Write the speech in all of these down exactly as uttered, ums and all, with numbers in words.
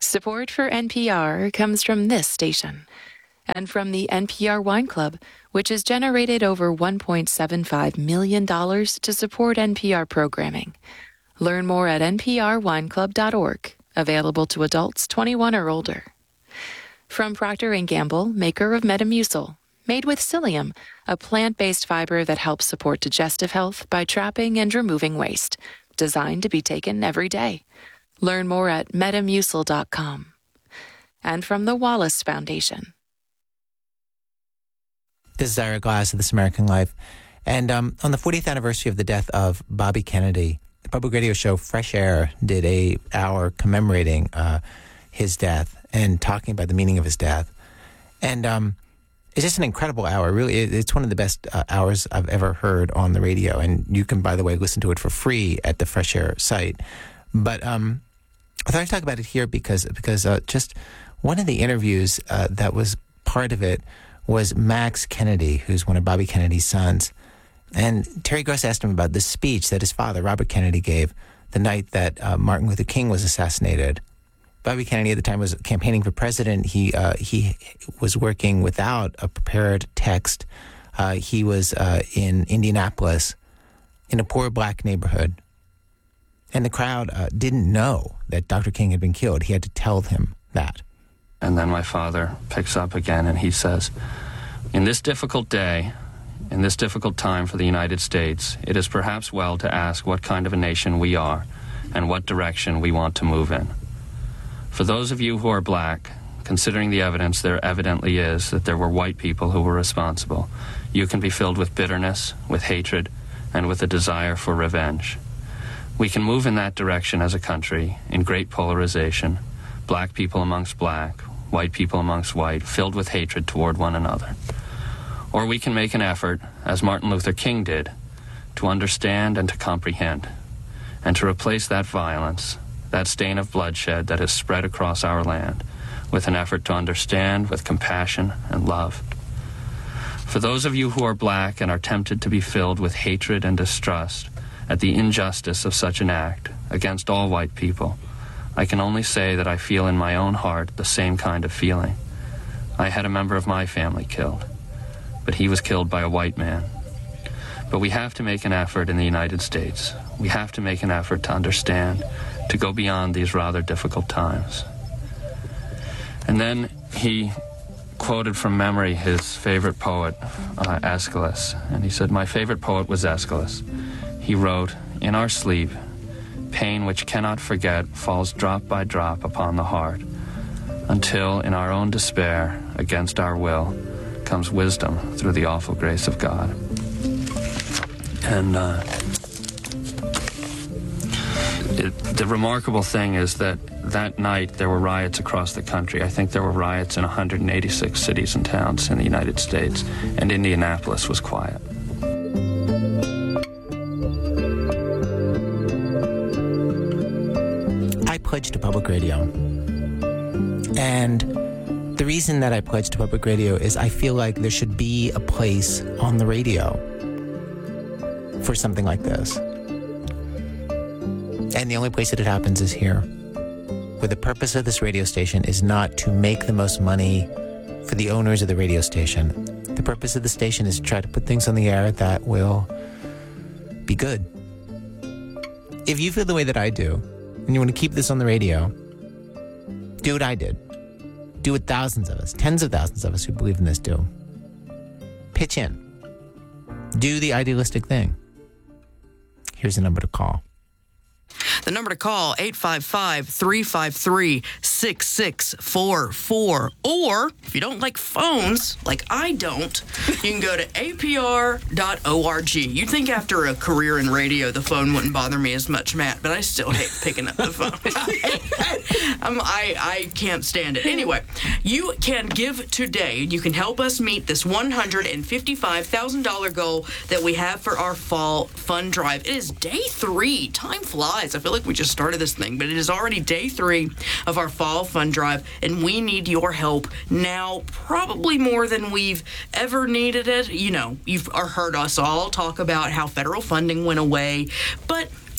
Support for N P R comes from this station and from the N P R Wine Club, which has generated over one point seven five million dollars to support N P R programming. Learn more at n p r wine club dot org, available to adults twenty-one or older. From Procter and Gamble, maker of Metamucil, made with psyllium, a plant-based fiber that helps support digestive health by trapping and removing waste, designed to be taken every day. Learn more at metamucil dot com. And from the Wallace Foundation. This is Ira Glass of This American Life. And um, on the fortieth anniversary of the death of Bobby Kennedy, the public radio show Fresh Air did a hour commemorating uh, his death and talking about the meaning of his death. And um, it's just an incredible hour. Really, it's one of the best uh, hours I've ever heard on the radio. And you can, by the way, listen to it for free at the Fresh Air site. But um, I thought I'd talk about it here because because uh, just one of the interviews uh, that was part of it was Max Kennedy, who's one of Bobby Kennedy's sons. And Terry Gross asked him about the speech that his father, Robert Kennedy, gave the night that uh, Martin Luther King was assassinated. Bobby Kennedy at the time was campaigning for president. He uh, he was working without a prepared text. Uh, he was uh, in Indianapolis in a poor black neighborhood. And the crowd uh, didn't know that Doctor King had been killed. He had to tell him that. And then my father picks up again and he says, in this difficult day, in this difficult time for the United States, it is perhaps well to ask what kind of a nation we are and what direction we want to move in. For those of you who are black, considering the evidence there evidently is that there were white people who were responsible, you can be filled with bitterness, with hatred, and with a desire for revenge. We can move in that direction as a country, in great polarization, black people amongst black, white people amongst white, filled with hatred toward one another. Or we can make an effort, as Martin Luther King did, to understand and to comprehend, and to replace that violence, that stain of bloodshed that has spread across our land, with an effort to understand with compassion and love. For those of you who are black and are tempted to be filled with hatred and distrust at the injustice of such an act against all white people, I can only say that I feel in my own heart the same kind of feeling. I had a member of my family killed, but he was killed by a white man. But we have to make an effort in the United States. We have to make an effort to understand, to go beyond these rather difficult times. And then he quoted from memory his favorite poet, uh, Aeschylus, and he said, my favorite poet was Aeschylus. He wrote, in our sleep, pain which cannot forget falls drop by drop upon the heart, until in our own despair, against our will, comes wisdom through the awful grace of God. And uh, it, the remarkable thing is that that night there were riots across the country. I think there were riots in one hundred eighty-six cities and towns in the United States, and Indianapolis was quiet. I pledged to public radio. And the reason that I pledged to public radio is I feel like there should be a place on the radio for something like this. And the only place that it happens is here, where the purpose of this radio station is not to make the most money for the owners of the radio station. The purpose of the station is to try to put things on the air that will be good. If you feel the way that I do, and you want to keep this on the radio, do what I did. Do what thousands of us, tens of thousands of us who believe in this do. Pitch in. Do the idealistic thing. Here's the number to call. The number to call, eight five five, three five three, six six four four. Or, if you don't like phones, like I don't, you can go to A P R dot org. You'd think after a career in radio, the phone wouldn't bother me as much, Matt, but I still hate picking up the phone. I'm, I, I can't stand it. Anyway, you can give today. You can help us meet this one hundred fifty-five thousand dollars goal that we have for our fall fund drive. It is day three. Time flies. I feel like we just started this thing, but it is already day three of our fall fund drive, and we need your help now, probably more than we've ever needed it. You know, you've heard us all talk about how federal funding went away, but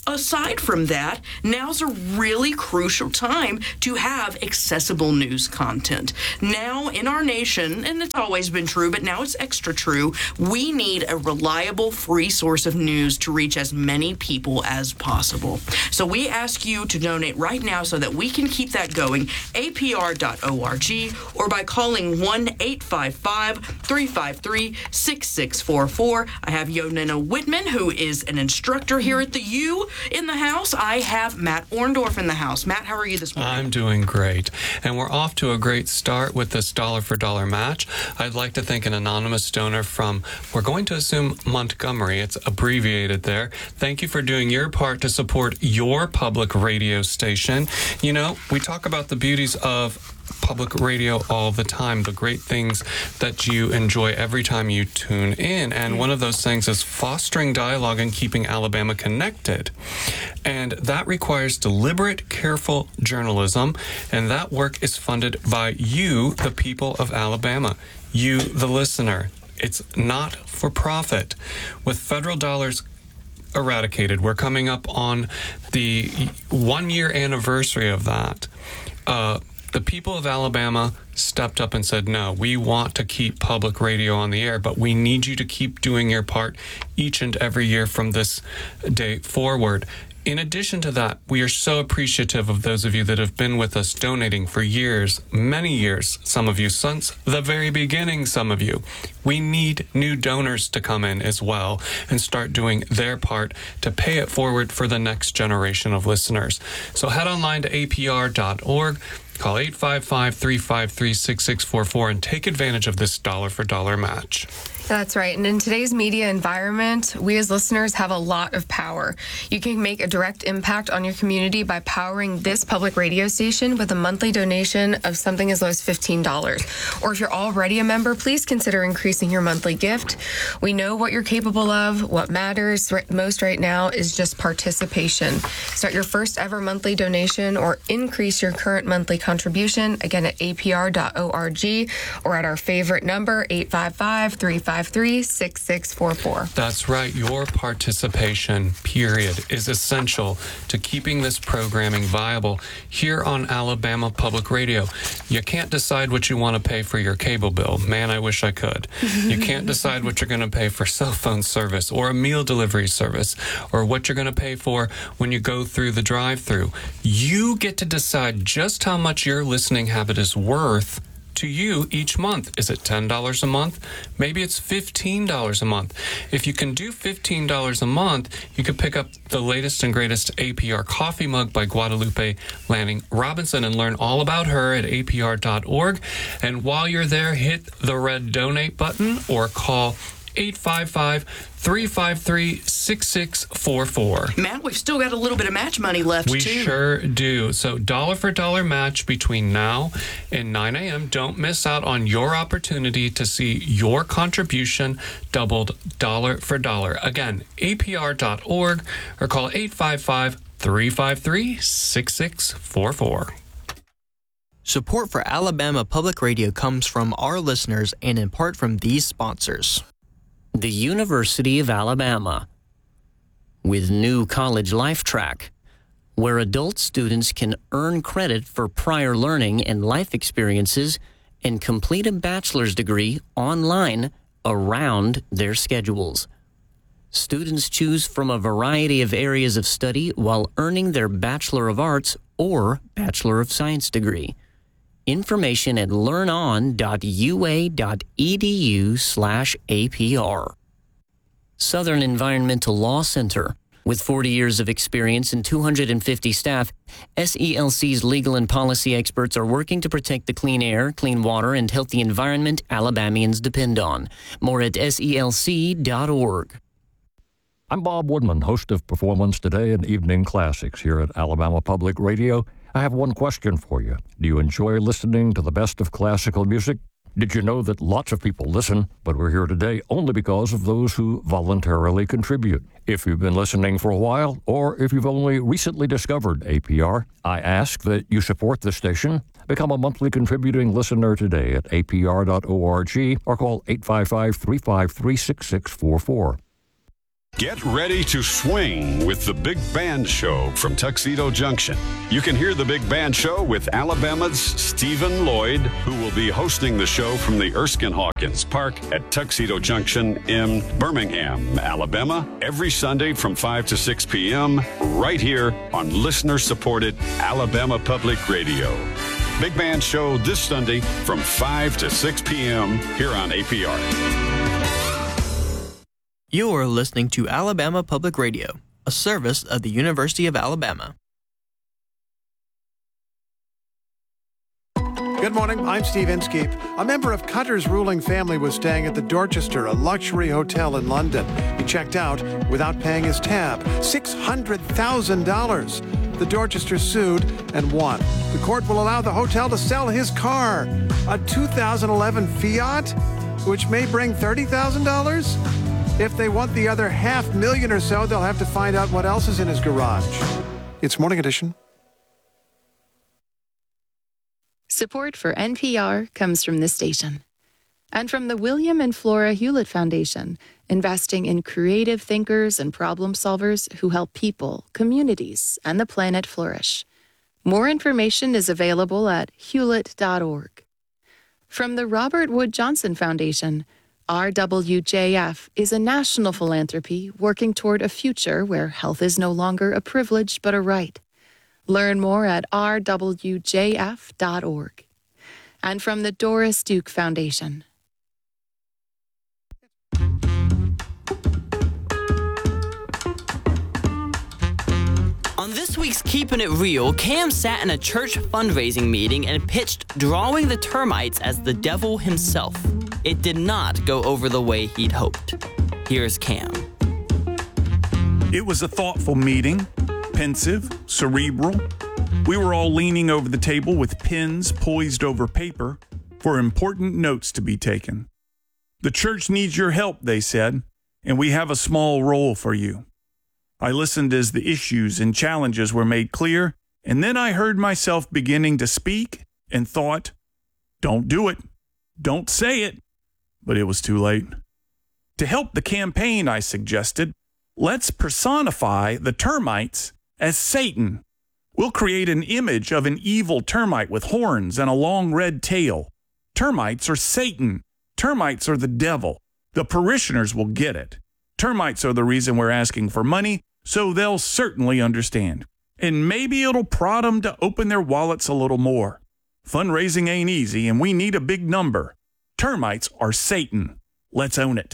aside from that, now's a really crucial time to have accessible news content. Now, in our nation, and it's always been true, but now it's extra true, we need a reliable, free source of news to reach as many people as possible. So we ask you to donate right now so that we can keep that going, A P R dot org, or by calling one eight five five, three five three, six six four four. I have Yonena Whitman, who is an instructor here at the U in the house. I have Matt Orndorff in the house. Matt, how are you this morning? I'm doing great. And we're off to a great start with this dollar for dollar match. I'd like to thank an anonymous donor from, we're going to assume Montgomery. It's abbreviated there. Thank you for doing your part to support your public radio station. You know, we talk about the beauties of public radio all the time, the great things that you enjoy every time you tune in. And one of those things is fostering dialogue and keeping Alabama connected. And that requires deliberate, careful journalism. And that work is funded by you, the people of Alabama, you, the listener. It's not for profit. With federal dollars eradicated, we're coming up on the one year anniversary of that. Uh, The people of Alabama stepped up and said, no, we want to keep public radio on the air, but we need you to keep doing your part each and every year from this day forward. In addition to that, we are so appreciative of those of you that have been with us donating for years, many years, some of you since the very beginning, some of you. We need new donors to come in as well and start doing their part to pay it forward for the next generation of listeners. So head online to A P R dot org. Call eight five five, three five three, six six four four and take advantage of this dollar for dollar match. That's right. And in today's media environment, we as listeners have a lot of power. You can make a direct impact on your community by powering this public radio station with a monthly donation of something as low as fifteen dollars. Or if you're already a member, please consider increasing your monthly gift. We know what you're capable of. What matters most right now is just participation. Start your first ever monthly donation or increase your current monthly contribution, again, at A P R dot org or at our favorite number, eight five five, three five three, six six four four. That's right. Your participation, period, is essential to keeping this programming viable here on Alabama Public Radio. You can't decide what you want to pay for your cable bill. Man, I wish I could. You can't decide what you're going to pay for cell phone service or a meal delivery service or what you're going to pay for when you go through the drive-thru. You get to decide just how much your listening habit is worth to you each month. Is it ten dollars a month? Maybe it's fifteen dollars a month. If you can do fifteen dollars a month, you could pick up the latest and greatest A P R coffee mug by Guadalupe Lanning Robinson and learn all about her at A P R dot org. And while you're there, hit the red donate button or call eight five five, three five three, six six four four. Matt, we've still got a little bit of match money left, we too. We sure do. So dollar for dollar match between now and nine a.m. Don't miss out on your opportunity to see your contribution doubled dollar for dollar. Again, A P R dot org or call eight five five, three five three, six six four four. Support for Alabama Public Radio comes from our listeners and in part from these sponsors. The University of Alabama, with new College Life Track, where adult students can earn credit for prior learning and life experiences and complete a bachelor's degree online around their schedules. Students choose from a variety of areas of study while earning their Bachelor of Arts or Bachelor of Science degree. Information at learnon dot u a dot e d u slash A P R. Southern Environmental Law Center. With forty years of experience and two hundred fifty staff, S E L C's legal and policy experts are working to protect the clean air, clean water, and healthy environment Alabamians depend on. More at S E L C dot org. I'm Bob Woodman, host of Performance Today and Evening Classics here at Alabama Public Radio. I have one question for you. Do you enjoy listening to the best of classical music? Did you know that lots of people listen, but we're here today only because of those who voluntarily contribute? If you've been listening for a while, or if you've only recently discovered A P R, I ask that you support the station. Become a monthly contributing listener today at A P R dot org or call eight five five, three five three, six six four four. Get ready to swing with the Big Band Show from Tuxedo Junction. You can hear the Big Band Show with Alabama's Stephen Lloyd, who will be hosting the show from the Erskine Hawkins Park at Tuxedo Junction in Birmingham, Alabama, every Sunday from five to six p.m. right here on listener-supported Alabama Public Radio. Big Band Show this Sunday from five to six p.m. here on A P R. You are listening to Alabama Public Radio, a service of the University of Alabama. Good morning, I'm Steve Inskeep. A member of Cutter's ruling family was staying at the Dorchester, a luxury hotel in London. He checked out without paying his tab, six hundred thousand dollars. The Dorchester sued and won. The court will allow the hotel to sell his car, a two thousand eleven Fiat, which may bring thirty thousand dollars. If they want the other half million or so, they'll have to find out what else is in his garage. It's Morning Edition. Support for N P R comes from this station and from the William and Flora Hewlett Foundation, investing in creative thinkers and problem solvers who help people, communities, and the planet flourish. More information is available at hewlett dot org. From the Robert Wood Johnson Foundation, R W J F is a national philanthropy working toward a future where health is no longer a privilege but a right. Learn more at r w j f dot org. And from the Doris Duke Foundation. On this week's Keeping It Real, Cam sat in a church fundraising meeting and pitched drawing the termites as the devil himself. It did not go over the way he'd hoped. Here's Cam. It was a thoughtful meeting, pensive, cerebral. We were all leaning over the table with pens poised over paper for important notes to be taken. The church needs your help, they said, and we have a small role for you. I listened as the issues and challenges were made clear, and then I heard myself beginning to speak and thought, don't do it, don't say it, but it was too late. To help the campaign, I suggested, let's personify the termites as Satan. We'll create an image of an evil termite with horns and a long red tail. Termites are Satan. Termites are the devil. The parishioners will get it. Termites are the reason we're asking for money, so they'll certainly understand. And maybe it'll prod them to open their wallets a little more. Fundraising ain't easy, and we need a big number. Termites are Satan. Let's own it.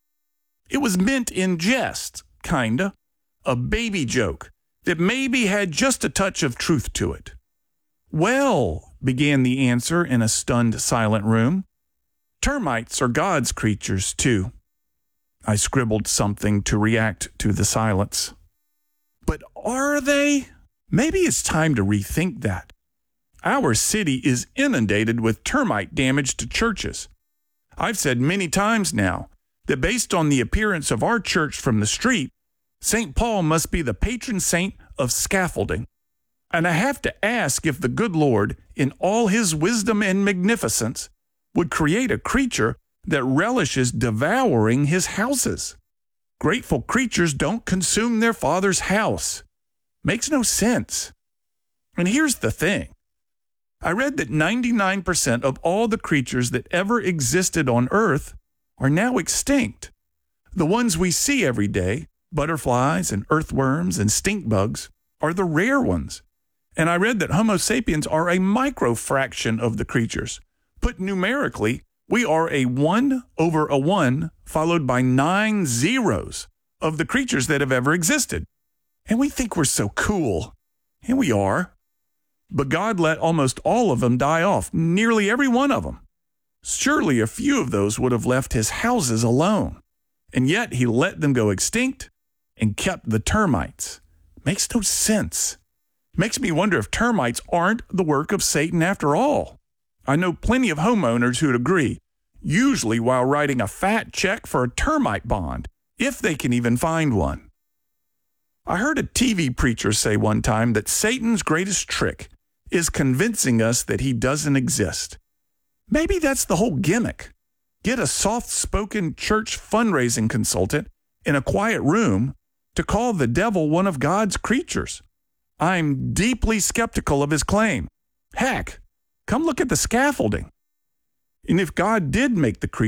It was meant in jest, kinda. A baby joke that maybe had just a touch of truth to it. Well, began the answer in a stunned, silent room. Termites are God's creatures, too. I scribbled something to react to the silence. But are they? Maybe it's time to rethink that. Our city is inundated with termite damage to churches. I've said many times now that based on the appearance of our church from the street, Saint Paul must be the patron saint of scaffolding. And I have to ask if the good Lord, in all his wisdom and magnificence, would create a creature that relishes devouring his houses. Grateful creatures don't consume their father's house. Makes no sense. And here's the thing. I read that ninety-nine percent of all the creatures that ever existed on Earth are now extinct. The ones we see every day, butterflies and earthworms and stink bugs, are the rare ones. And I read that Homo sapiens are a microfraction of the creatures. Put numerically, we are a one over a one followed by nine zeros of the creatures that have ever existed. And we think we're so cool. And we are. But God let almost all of them die off, nearly every one of them. Surely a few of those would have left his houses alone. And yet he let them go extinct and kept the termites. Makes no sense. Makes me wonder if termites aren't the work of Satan after all. I know plenty of homeowners who'd agree, usually while writing a fat check for a termite bond, if they can even find one. I heard a T V preacher say one time that Satan's greatest trick is convincing us that he doesn't exist. Maybe that's the whole gimmick. Get a soft-spoken church fundraising consultant in a quiet room to call the devil one of God's creatures. I'm deeply skeptical of his claim. Heck, come look at the scaffolding. And if God did make the creature,